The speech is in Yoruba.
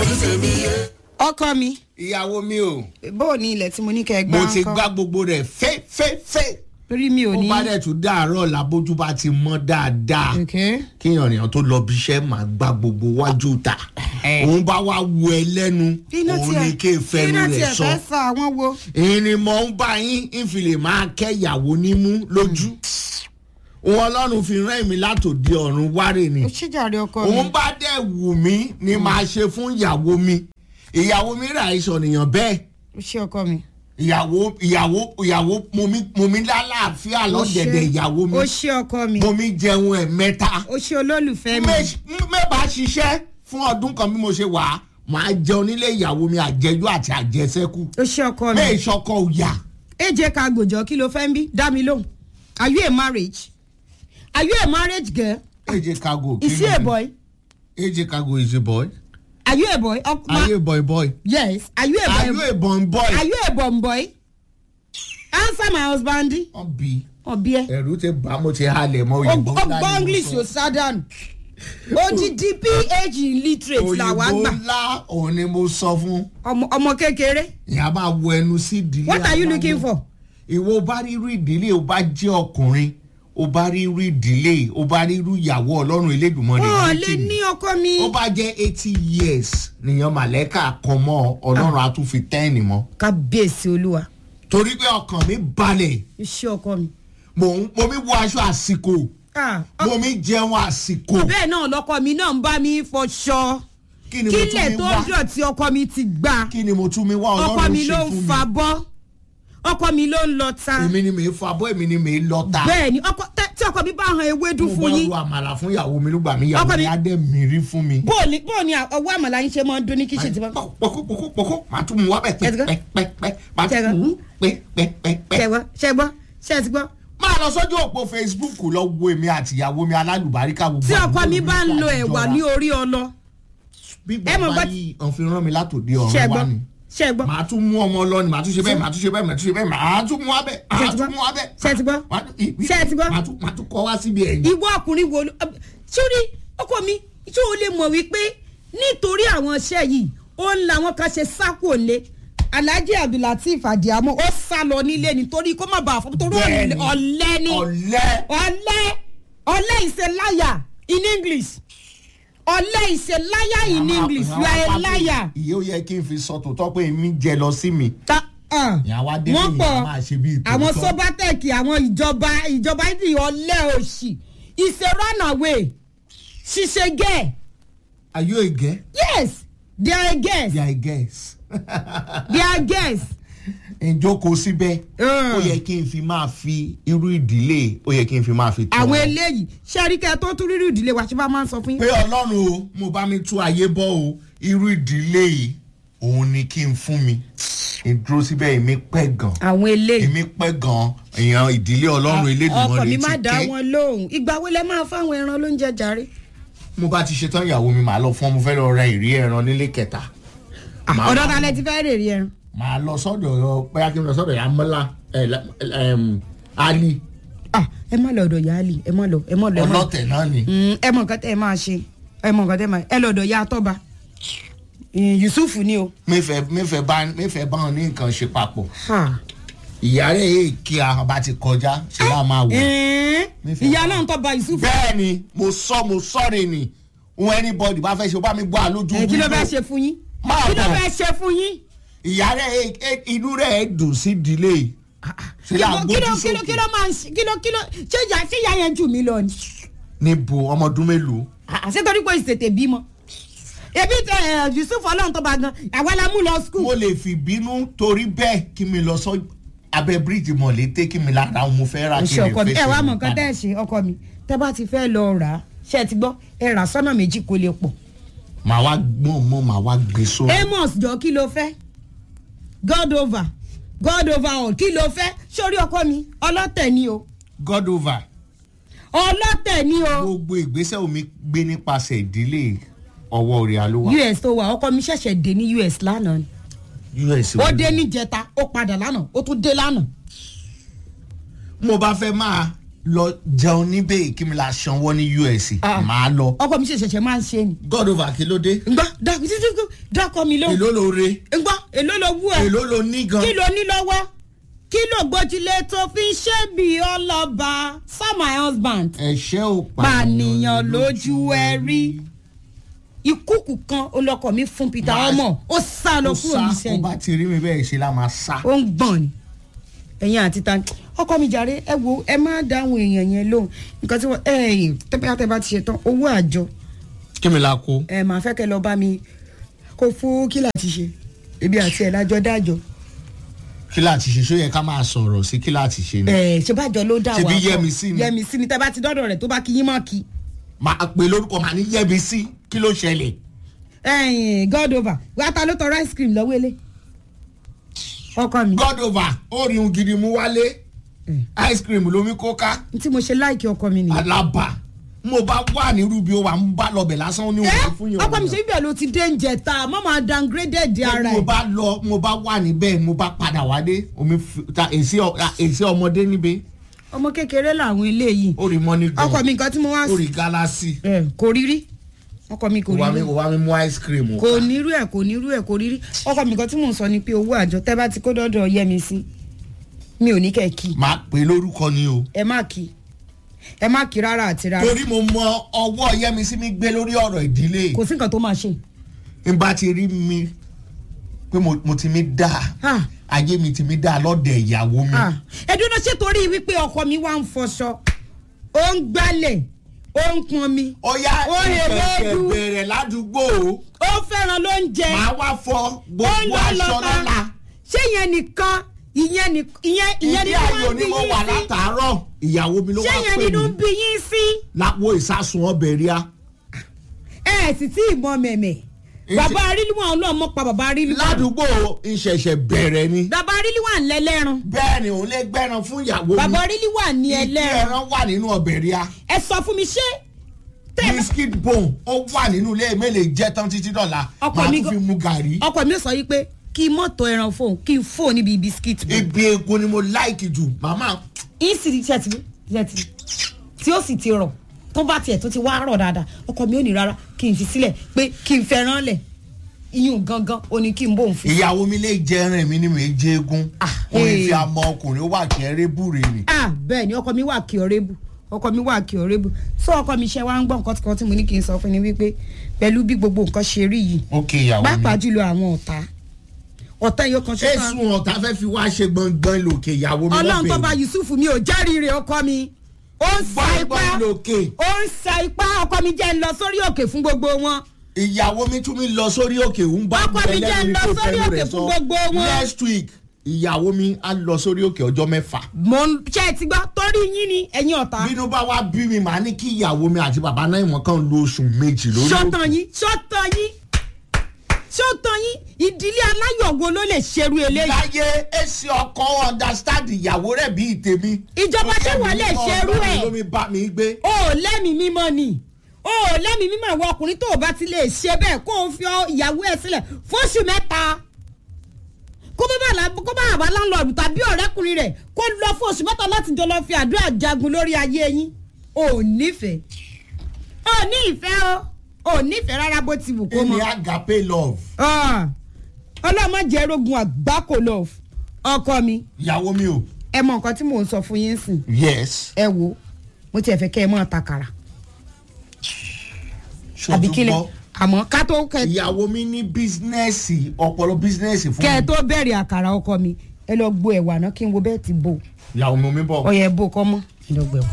ọkọ mi. ìyàwó mi o. bó o ní ilẹ̀ tí mo ní kẹ́ ẹ gbá mo ti ńkọ́? gbá gbogbo rẹ̀ fẹ́. torí mi ò ní. ó bá dẹ̀ tún dàárọ̀ làbójú bá ti mọ́ dáadáa. Okay. kíyàn èèyàn tó lọ bí iṣẹ́ máa gbá gbogbo wájú ta. òun bá wá wo ẹ lẹ́nu òun ní kí ìfẹ́nu iná rẹ̀ tiẹ̀ sọ. fẹ́ sọ àwọn wo. èyí ni mo ń bá yín ìfìlè máa kẹ́ ìyàwó nímú lójú. òun ọlọ́run fi rán èmi látòdì ọ̀run wárè ni. ó ṣèjàre ọkọ mi. òun bá dẹ̀ wù mí ni màá ṣe fún ìyàwó mi. ìyàwó mi rà ìṣọ̀nìyàn bẹ́ẹ̀. ó ṣe ọkọ mi. ìyàwó mo mi lálàáfíà lọ́dẹ̀dẹ̀ ìyàwó mi. ó ṣe ọkọ mi. mo mi jẹun ẹ̀ mẹ́ta. ó ṣe olólùfẹ́ mi. mẹ́bàá ṣiṣẹ́ fún ọdún kan bí mo ṣe wà á màá jẹun nílé ìyàwó mi àjẹjọ́ àti àjẹsẹ́kù. ó ṣe ọkọ mi. bẹ́ẹ̀ ìṣọkọ òyà. AJ Kagbojo kí ló fẹ́ ń bí dá mi lóhùn. Are you a marriage? Are you a marriage girl? AJ Kago. Is he a boy? AJ Kago is a boy. Are you a boy? Are you a boy? Yes. Are you a boy? Are you a boy? Are you a boy? Answer my husband. Ọ̀bí. Ọ̀bí ẹ. Ẹ̀rù ti bá mo ti halẹ̀ mọ́ òyìnbó ńlá ni mo sọ. Ọgbọ́n English yóò sádàn. Odidi PhD illiterate la wá òyìnbó gbà. ńlá òun ni mo sọ fún. Ọmọ kékeré. ìyá máa wo ẹnu sí ìdílé. What are you looking for? ìwọ bá rí irú ìdílé o bá jẹ́ ọkùnrin o bá rí irú ìdílé o bá rí irú ìyàwó ọlọ́run elédùnmọ́ni. Wọ́n lè ní ọkọ mi. ó bá jẹ́ 80 years nìyẹn màlẹ́kà kan mọ́ ọlọ́run á tún fi 10 mọ́. Kábíyèsí olúwa. torí pé ọkàn mi balẹ̀. Iṣẹ́ ọkọ mi. mo mi wọ aṣọ àsìkò. mo mi jẹun àsìkò. Bẹ́ẹ̀ náà lọkọ mi náà ń bá mi fọṣọ. kí ni mo tún Kílẹ̀ mi tó wá dọ̀tí ọkọ mi ti gbà. kí ni mo tún mi wá Ọkọ ọlọ́run mi ló ṣe ń fún mi. fa bọ́. Ọkọ mi ló ń lọ ta. èmi ni mi fa bọ́ èmi ni mi lọ ta. Bẹ́ẹ̀ni tí ọkọ mi bá han ewédú mo fún bá yín. ru àmàlà fún ìyàwó mi lùgbà mi Ọkọ ìyàwó mi- mi á dẹ̀ mìírí fún mi. Bóòni ọwọ́ àmàlà yín ṣe máa ń dún ní kíṣìn tí wọ́n. pọ̀kó màá tún mu wá bẹ̀ Ṣẹ́gun. pẹ́pẹ́pẹ́ màá tún mu pẹ́pẹ́pẹ́. Ṣẹ́gbọ́ ṣe ti gbọ́. máa lọ sójú òpó Facebook lọ wo èmi àti ìyàwó mi alálùbáríkà gbogbo. Tí ọkọ mi bá ń lo ẹ̀wà ní orí ọlọ. bí ẹ mọ̀ bàbá bá- yìí ọ̀n fi rán mi látòdì ọ̀run wá ni. Ṣẹ́gbọ́. màá tún mú ọmọ lọ ni màá tún ṣe bẹ́ẹ̀ màá tún ṣe bẹ́ẹ̀ màá tún ṣe bẹ́ẹ̀ màá tún mú abẹ́ màá tún mú abẹ́. Ṣé ti gbọ́? Ṣé ti gbọ́? màá tún kọ́ wá síbi ẹ̀yìn. Ìwọ ọkùnrin wo ló sórí ọkọ mi tí o lè mọ̀ wípé nítorí àwọn iṣẹ́ yìí ó ń la wọn kan ṣe sákò lé Alhaji Abdulateef Adiamo ó sá lọ nílé nítorí kó má bàa fọ́ torí Bẹ́ẹ̀ni. ọ̀lẹ ni ọ̀lẹ is a liar in English ọ̀lẹ is a liar in English you are a liar. ìyẹ́ ó yẹ kí n fi sọ tòótọ́ pé èmi jẹ lọ sí mi. ìyàwó adé wọ́n mi pọ̀ máa ṣe bí ìtòótọ́. àwọn Sobatech àwọn ìjọba ìdí ọ̀lẹ òṣì is a runaway she's a girl. Are you a girl? Yes, they are girls. Yeah, I guess. They are girls. Ìjókòó síbẹ̀. Ó yẹ kí n fi máa fi irú ìdílé ó yẹ kí n fi máa fi tọ́. Àwọn eléyìí ṣẹ́ríkẹ́ tó tún rírì ìdílé wa ṣe bá máa ń sọ fún pé yín. Ọlọ́run o mo bá mi tú ayé bọ́ o irú ìdílé yìí òun ni kí n fún mi. Ìdúró síbẹ̀ èmi pẹ́ gan. Àwọn eléyìí. Èmi pẹ́ gan èèyàn ìdílé Ọlọ́run Elédùmarè Ọkọ mi ti má dá kẹ́. wọn lóhùn. Ìgbà wo lẹ máa fáwọn ẹran lóúnjẹ jàre? Mo bá ti ṣetán ìyàwó mi màá lọ fún ọ mo fẹ́ lọ ra ìrí ẹran nílé kẹta. Ọ̀dọ́ ta lẹ ti fẹ́ rèrè ẹran. Màá lọ sọ́dọ̀ bóyá kí n lọ sọ́dọ̀ Yamọ́lá Ali Ẹ má lọ ọ̀dọ̀ Yálì, ẹ má lọ. ọlọ́tẹ̀ náà ni. Ẹ mọ nǹkan tẹ́ ẹ máa ṣe. Ẹ lọ ọ̀dọ̀ ya Tọ́ba. Yusuf ni o. mẹ́fẹ̀ẹ́ bá wọn ní nǹkan ṣe papọ̀. Ìyá rẹ̀ yé kí a bá ti kọjá ṣe láà máa wò. Ìyá náà ń Tọ́ba Yusuf. Bẹ́ẹ̀ ni mo sọ̀rọ̀ ni ohun anybody bá fẹ́ ṣe o bá mi gbọ́ àlójú. Kí ló fẹ́ ṣe fún yín? Máa Kí ló bọ̀. fẹ́ ṣe fún yín? Ìyá rẹ̀ inú rẹ̀ dùn sí ìdílé. Ṣé là ń gbójú sókè? Kí ló máa ń ṣe ṣé ìyá yẹn jù mí lọ ni? Níbo ọmọ ọdún mélòó? Ṣé torí pé ìṣètè bímọ? Ebi Yusuf Ọlọ́run Tọ́ba gan àwa la mú lọ skul. Mo lè fi bínú torí bẹ́ẹ̀ kí mi lọ sọ abẹ́ bíríìjì mọ̀lété kí mi lára òun mo fẹ́ rà kí Ṣé mi ọkọ mi fẹ́ ẹ wá ṣe mọ̀ nǹkan tẹ́ ẹ ṣe ọkọ mi tẹ́ bá ti fẹ́ lọ rà á ṣe ẹ ti gbọ́ ẹ rà sọ́nà méjì kó lè pọ̀. màá wá màá wá gbé sórí. Amos jọ kí ló fẹ́ God over all kí ló fẹ́ sórí ọkọ mi ọlọ́tẹ̀ ni o. God over. Ọlọ́tẹ̀ ni o. Gbogbo ìgbésẹ̀ omi gbé nípasẹ̀ ìdílé ọwọ́ orí alówà. US tó wà ọkọ mi ṣẹ̀ṣẹ̀ dé ní US lánàá ni. US Ó dé níjẹta ó padà lánàá ó tún dé lánàá. mo bá fẹ́ máa lọ jẹun níbẹ̀ kí mi la sanwó ní US máa lọ. ọkọ mi ṣẹ̀ṣẹ̀ máa ń ṣe ni. God over kí ló dé. ngbọ́ dákọ mi ló. èló ló re. ngbọ́ èló ló wú ẹ. èló ló ní gan. kí ló ní lọ́wọ́ kí ló gbójúlé tó fi ń ṣe bí ọlọ́ba sir my husband. ẹ̀ṣẹ̀ ò pànìyàn lójú ẹ rí. ìkúùkù kan olọkọ mi fún Peter ọmọ ó sá lọ kúrò ní sẹ́yìn. ó bá ti rí mi bẹ́ẹ̀ ṣe la máa sá. ó ń gbọ̀n ni ẹ̀yin àti ta ọkọ mi jàre ẹ wo ẹ má dáhùn èèyàn yẹn lóhùn nǹkan tí wọ́n tẹ́pẹ́ bá ti ṣe tán owó àjọ. kí mi la kó. màá fẹ́ kẹ́ lọ bá mi kó fún kí láti ṣe ebi àti ẹ̀ lájọ dájọ́. kí láti ṣe ṣó yẹ ká máa sọ̀rọ̀ sí kí láti ṣe ni. ṣe bájọ ló dà wá ṣebí Yẹmisí ni. Yẹmisí ni tẹ́ bá ti dọ́dọ̀ rẹ̀ tó bá kí yín mọ́ kí. máa pè lórúkọ màá ní Yẹmisí kí ló ṣẹlẹ̀. God over wàtá ló tọrọ ice cream lọ́wọ́ ilé ọkọ mi. God over ó rí un gidi mú wálé ice cream lomi kóká. n tí mo ṣe láìkí ọkọ mi nìyẹn. alaba mo bá wà ní rúbi ó wà ń bá lọbẹ lásán ní òun fún yẹn. ọkọ mi ṣe bíbẹ̀ ló ti dé ń jẹta mo máa downgraded ara ẹ̀. mo bá wà níbẹ̀ mo bá padà wálé omi ta èsì ọmọdé níbẹ̀. ọmọ kékeré làwọn eléyìí. ó rí mọ́nì gan. ọkọ mi nǹkan tí mo wá. ó rí gálásì. kò rírí ọkọ mi kò rírí. kò wá mi mú ice cream. kò nírú ẹ̀ kò rírí ọkọ mi nǹkan tí mò ń sọ ni pé owó àjọ tẹ́ bá ti kó dọ́dọ̀ Yẹmisí mi ò ní kẹ́ kí. máa pè lórúkọ ni o. ẹ má kí rárá àti rárá. torí mo mọ ọwọ́ Yẹmisí mi gbé lórí ọ̀rọ̀ ìdílé. kò sí nǹkan tó máa ṣe. n bá ti rí mi pé mo ti mi dá ayé mi ti mi dá lọ́dẹ̀ ìyàwó mi. ẹdúró ṣe torí wípé ọkọ mi wá ń fọṣọ ó ń gbálẹ̀ ó ń pọn mi. ó yá ìfẹ̀fẹ̀ bẹ̀rẹ̀ ládùúgbò. ó fẹ́ràn lóúnjẹ. màá wá fọ gbogbo aṣọ lọ́la. ṣé ìyẹn nìkan ìyẹn ni ìdí ayò ni mo wà látàárọ̀ ìyàwó mi ló wá pè mí. ṣé ìyẹn nínú ń bí yín sí. lápò ìsásùn ọbẹ̀ rí a. ẹ sì tí ì mọ mẹ̀mẹ̀ bàbá arílíwọ̀n náà mọ̀ pa bàbá arílíwọ̀n. ládùúgbò ìṣẹ̀ṣẹ̀ bẹ̀rẹ̀ ni. bàbá arílíwọ̀n lẹ́lẹ́ran. bẹ́ẹ̀ ni òun lè gbẹ́ran fún ìyàwó mi. bàbá arílíwọ̀n ní ẹlẹ́ran. ìdí ẹran wà nínú ọbẹ̀ rí a. ẹ sọ fún mi ṣé. biscuit bone ó wà nínú ilé mélòó jẹ́ tán títí dọ̀la màá tún fi mu gàrí. ọkọ mi sọ yìí pé kí mọ́tò ẹran fóun kí n fóun níbi biscuit bone. ibi egun ni mo láìkì jù màmá. ìsì tí ó sì ti rọ̀ tó bá tiẹ̀ tó ti wá rọ̀ dáadáa ọkọ mi ò ní rárá kí n fi sílẹ̀ pé kí n fẹ́ràn lẹ̀ iyún gangan ó ní kí n bóun fi. ìyàwó mi lè jẹ ẹran mi ní mi jẹ egun òun fi àmọ́ ọkùnrin wà kí ẹrẹ́bù rè ni. bẹ́ẹ̀ ni ọkọ mi wà kí ọrẹ́bù sọ ọkọ mi ṣe wá ń gbọ́ nǹkan tí mo ní kí n sọ fún ni wípé pẹ̀lú bí gbogbo nǹkan ṣe rí yìí pàápàá jùlọ àwọn ọ̀tá yóò kan ṣe. èsùn ọ̀tá fẹ́ fi wá ṣe gbọ̀ngbọ̀n lòkè ìyàwó mi lọ́bẹ̀ẹ́. ọlọ́run tó bá Yusuf mi ò járe rè ọkọ mi ó ń sa ipá ọkọ mi jẹ́ ń lọ sórí òkè fún gbogbo wọn. ìyàwó mi tún mi lọ sórí òkè ń bá bẹ́lẹ́ ní kò fẹ́ràn rẹ̀ sọ next week ìyàwó mi á lọ sórí òkè ọjọ́ 6. mo ń ṣe ti gbọ́ torí yín ni ẹ̀yin ọ̀tá. bínú bá wá bí mi màá ní kí ìyàwó mi àti bàbá náà ìwọ̀n kan lo oṣù 2 lórí òkè. ṣọ́tàn yín ìdílé aláyọ̀ wo ló lè ṣerú eléyìí. láyé èsì ọkọ understand ìyàwó rẹ̀ bíi tèmi. ìjọba ṣé wọ́n lè ṣerú ẹ̀. lómi bá mi gbé. o lẹ́mìí mímọ́ ni lẹ́mìí mímọ́ ìwọ ọkùnrin tó o bá ti lè ṣe bẹ́ẹ̀ kó o fi ìyàwó ẹ̀ sílẹ̀ fóṣù 3 kó bá àbá láńlọ́ọ̀dù tàbí ọ̀rẹ́kùnrin rẹ̀ kó lọ fún oṣù 3 láti jọ lọ fi àdúrà jagun lórí ayé yín ò nífẹ̀ẹ́ rárá bó ti wù kó mọ. èmi agape love. ọlọ́mọ jẹ́ rogun àgbákò love ọkọ mi. ìyàwó mi o. ẹ mọ nǹkan tí mò ń sọ fún yín sìn. yes. ẹ wo mo tiẹ̀ fẹ́ kẹ́ ẹ mọ́ takara. àbí kílẹ̀ àmọ́ ká tó kẹ́. ìyàwó mi ní bísínẹ́sì ọpọlọ bísínẹ́sì fún mi. kẹ́ ẹ tó bẹ̀rẹ̀ àkàrà ọkọ mi ẹ lọ gbo ẹ̀wà náà kí n wo bẹ́ẹ̀ ti bò. ìyàwó mi bọ̀. ọyẹ bò kọ́ mọ́ ẹ lọ gbẹ̀wò.